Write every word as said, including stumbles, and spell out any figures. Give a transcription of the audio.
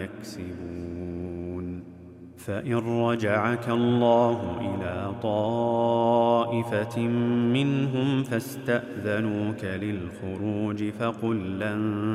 يكسبون. فإن رجعك الله إلى طائفة منهم فاستأذنوك للخروج فقل لن